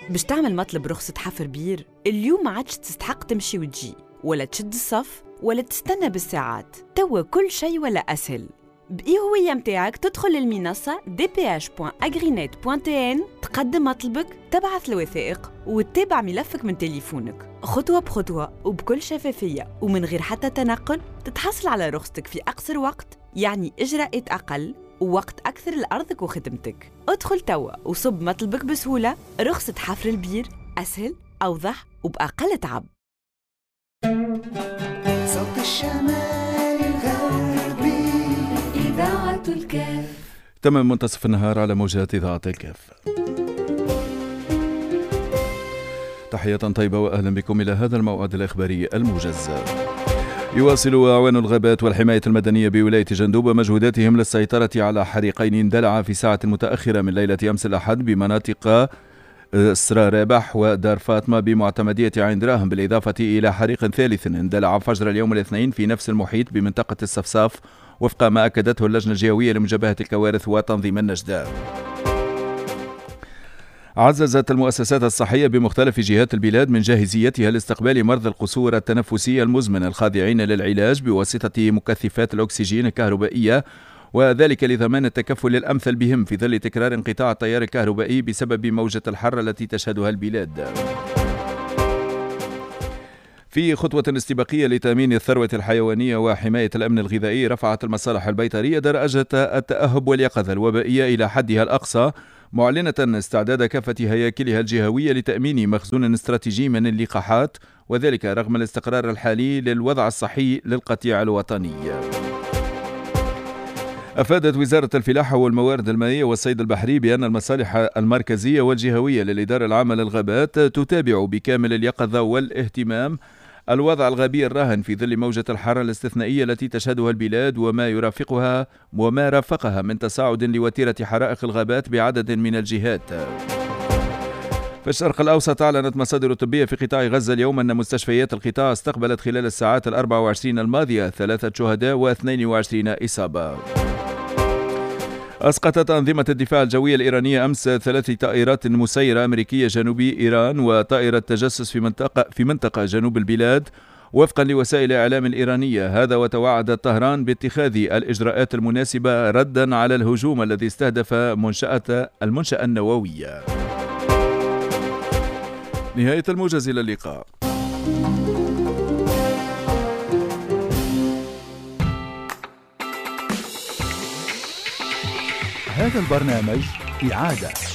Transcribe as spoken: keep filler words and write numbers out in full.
باش تعمل مطلب رخصة حفر بير اليوم ما عادش تستحق تمشي وتجي ولا تشد الصف ولا تستنى بالساعات. توا كل شيء ولا أسهل. بإي هوية متاعك تدخل للمنصة دي بي إتش دوت أغرينت دوت تي إن، تقدم مطلبك، تبعث الوثائق وتتابع ملفك من تليفونك خطوة بخطوة وبكل شفافية ومن غير حتى تنقل. تتحصل على رخصتك في أقصر وقت، يعني إجراءات أقل ووقت أكثر لأرضك وخدمتك. ادخل توا وصب مطلبك بسهولة. رخصة حفر البير أسهل، أوضح وبأقل تعب. صوت الشمال الغربي إذاعة الكاف. تمام منتصف النهار على موجات إذاعة الكاف. تحية طيبة وأهلا بكم إلى هذا الموعد الإخباري الموجز. يواصل أعوان الغابات والحماية المدنية بولاية جندوب مجهوداتهم للسيطرة على حريقين اندلعا في ساعة متأخرة من ليلة أمس الأحد بمناطق سرا رابح ودار فاطمة بمعتمدية عين دراهم، بالإضافة إلى حريق ثالث اندلع فجر اليوم الاثنين في نفس المحيط بمنطقة الصفصاف، وفق ما أكدته اللجنة الجهوية لمجابهة الكوارث وتنظيم النجدة. عززت المؤسسات الصحية بمختلف جهات البلاد من جاهزيتها لاستقبال مرضى القصور التنفسية المزمنة الخاضعين للعلاج بواسطة مكثفات الأكسجين الكهربائية، وذلك لضمان التكفل الأمثل بهم في ظل تكرار انقطاع التيار الكهربائي بسبب موجة الحر التي تشهدها البلاد. في خطوة استباقية لتأمين الثروة الحيوانية وحماية الأمن الغذائي، رفعت المصالح البيطرية درجة التأهب واليقظة الوبائية إلى حدها الأقصى، معلنة استعداد كافة هياكلها الجهوية لتأمين مخزون استراتيجي من اللقاحات، وذلك رغم الاستقرار الحالي للوضع الصحي للقطيع الوطني. أفادت وزارة الفلاحة والموارد المائية والصيد البحري بأن المصالح المركزية والجهوية للإدارة العامة للغابات تتابع بكامل اليقظة والاهتمام الوضع الغابي الراهن في ظل موجة الحر الاستثنائية التي تشهدها البلاد وما يرافقها وما رافقها من تصاعد لوتيرة حرائق الغابات بعدد من الجهات. في الشرق الأوسط، أعلنت مصادر طبية في قطاع غزة اليوم أن مستشفيات القطاع استقبلت خلال الساعات الأربع وعشرين الماضية ثلاثة شهداء واثنين وعشرين إصابة. أسقطت أنظمة الدفاع الجوية الإيرانية أمس ثلاث طائرات مسيرة أمريكية جنوبي إيران وطائرة تجسس في منطقة في منطقة جنوب البلاد، وفقا لوسائل الإعلام الإيرانية. هذا وتوعدت طهران باتخاذ الإجراءات المناسبة ردا على الهجوم الذي استهدف منشأة المنشأة النووية. نهاية الموجز، إلى اللقاء. هذا البرنامج إعادة